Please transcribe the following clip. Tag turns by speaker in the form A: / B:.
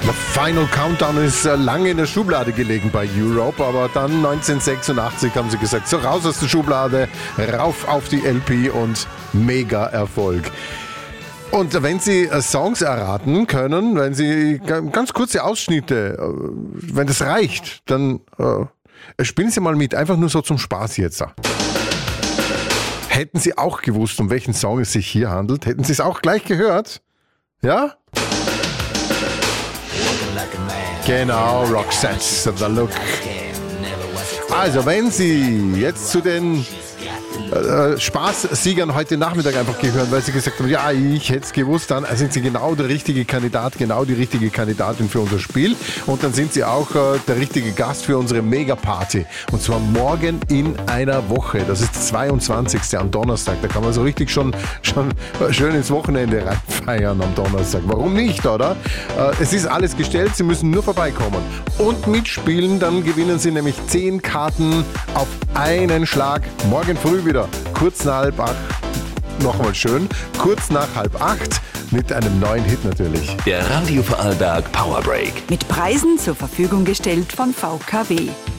A: Der Final Countdown ist lange in der Schublade gelegen bei Europe, aber dann 1986 haben sie gesagt, so raus aus der Schublade, rauf auf die LP und mega Erfolg. Und wenn Sie Songs erraten können, wenn Sie ganz kurze Ausschnitte, wenn das reicht, dann spielen Sie mal mit, einfach nur so zum Spaß jetzt. Hätten Sie auch gewusst, um welchen Song es sich hier handelt? Hätten Sie es auch gleich gehört? Ja? Genau, Roxette, The Look. Also, wenn Sie jetzt zu den Spaßsiegern heute Nachmittag einfach gehören, weil Sie gesagt haben, ja, ich hätte es gewusst, dann sind Sie genau der richtige Kandidat, genau die richtige Kandidatin für unser Spiel. Und dann sind Sie auch der richtige Gast für unsere Mega-Party. Und zwar morgen in einer Woche. Das ist der 22. am Donnerstag. Da kann man so richtig schon schön ins Wochenende reinfeiern am Donnerstag. Warum nicht, oder? Es ist alles gestellt, Sie müssen nur vorbeikommen. Und mitspielen, dann gewinnen Sie nämlich 10 Karten auf einen Schlag. Morgen früh wieder, kurz nach 7:30. Nochmal schön, kurz nach 7:30 mit einem neuen Hit natürlich.
B: Der Radio Vorarlberg Power Break.
C: Mit Preisen zur Verfügung gestellt von VKW.